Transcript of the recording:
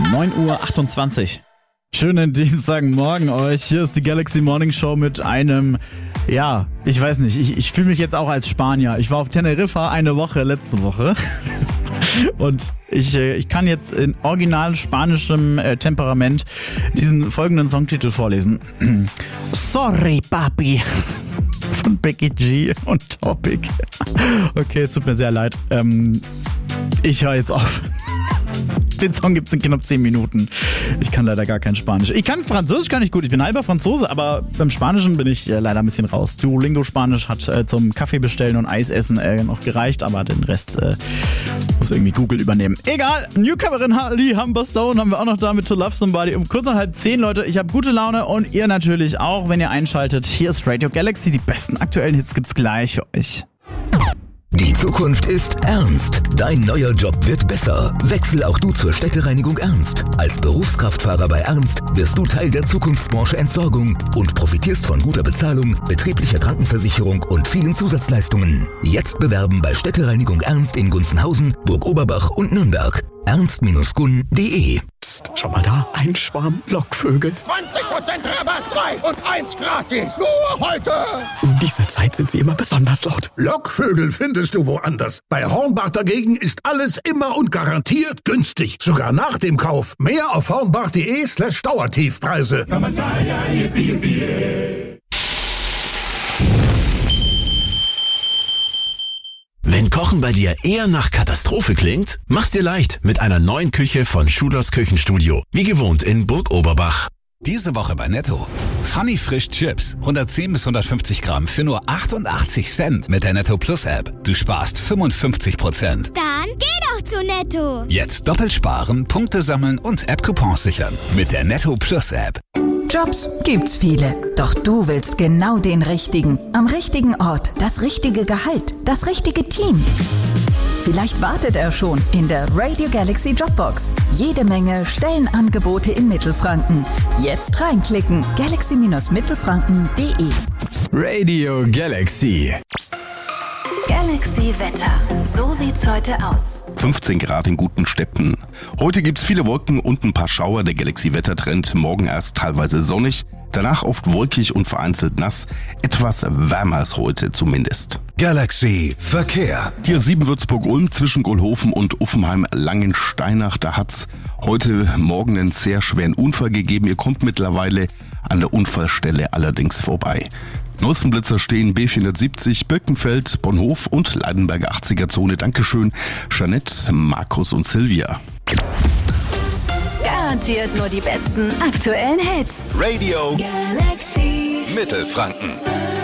9:28 Uhr. Schönen Dienstagmorgen euch. Hier ist die Galaxy Morning Show mit einem, ich weiß nicht, ich fühle mich jetzt auch als Spanier. Ich war auf Teneriffa eine Woche, letzte Woche. Und ich kann jetzt in original spanischem Temperament diesen folgenden Songtitel vorlesen. Sorry, Papi. Von Becky G und Topic. Okay, es tut mir sehr leid. Ich höre jetzt auf. Den Song gibt's in knapp 10 Minuten. Ich kann leider gar kein Spanisch. Ich kann Französisch gar nicht gut. Ich bin halber Franzose, aber beim Spanischen bin ich leider ein bisschen raus. Duolingo Spanisch hat zum Kaffee bestellen und Eis essen noch gereicht, aber den Rest muss irgendwie Google übernehmen. Egal, Newcomerin Lee Humberstone haben wir auch noch da mit To Love Somebody um kurz nach 9:30, Leute. Ich habe gute Laune und ihr natürlich auch, wenn ihr einschaltet. Hier ist Radio Galaxy. Die besten aktuellen Hits gibt's gleich für euch. Die Zukunft ist ernst. Dein neuer Job wird besser. Wechsel auch du zur Städtereinigung Ernst. Als Berufskraftfahrer bei Ernst wirst du Teil der Zukunftsbranche Entsorgung und profitierst von guter Bezahlung, betrieblicher Krankenversicherung und vielen Zusatzleistungen. Jetzt bewerben bei Städtereinigung Ernst in Gunzenhausen, Burg Oberbach und Nürnberg. ernst-gun.de. Psst, schau mal da, ein Schwarm Lockvögel. 20% Rabatt, 2 und 1 gratis. Nur heute. Um diese Zeit sind sie immer besonders laut. Lockvögel findest du woanders. Bei Hornbach dagegen ist alles immer und garantiert günstig. Sogar nach dem Kauf. Mehr auf hornbach.de/Dauertiefpreise. Wenn Kochen bei dir eher nach Katastrophe klingt, mach's dir leicht mit einer neuen Küche von Schulers Küchenstudio. Wie gewohnt in Burg Oberbach. Diese Woche bei Netto. Funny Frisch Chips. 110 bis 150 Gramm für nur 88 Cent mit der Netto Plus App. Du sparst 55%. Dann geh doch zu Netto. Jetzt doppelt sparen, Punkte sammeln und App-Coupons sichern. Mit der Netto Plus App. Jobs gibt's viele, doch du willst genau den richtigen. Am richtigen Ort, das richtige Gehalt, das richtige Team. Vielleicht wartet er schon in der Radio Galaxy Jobbox. Jede Menge Stellenangebote in Mittelfranken. Jetzt reinklicken, galaxy-mittelfranken.de. Radio Galaxy. Galaxy Wetter. So sieht's heute aus. 15 Grad in guten Städten. Heute gibt's viele Wolken und ein paar Schauer. Der Galaxy-Wettertrend. Morgen erst teilweise sonnig, danach oft wolkig und vereinzelt nass. Etwas wärmer als heute zumindest. Galaxy Verkehr. Hier 7 Würzburg-Ulm zwischen Gohlhofen und Uffenheim-Langensteinach. Da hat's heute Morgen einen sehr schweren Unfall gegeben. Ihr kommt mittlerweile an der Unfallstelle allerdings vorbei. Neuesten Blitzer stehen B470, Birkenfeld, Bonhof und Leidenberger 80er Zone. Dankeschön, Jeanette, Markus und Silvia. Garantiert nur die besten aktuellen Hits. Radio Galaxy Mittelfranken.